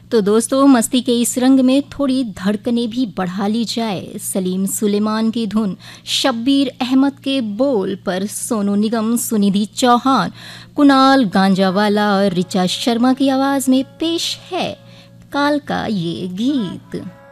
तो दोस्तों, मस्ती के इस रंग में थोड़ी धड़कने भी बढ़ा ली जाए। सलीम सुलेमान की धुन, शब्बीर अहमद के बोल पर सोनू निगम, सुनिधि चौहान, कुणाल गांजावाला और ऋचा शर्मा की आवाज में पेश है काल का ये गीत।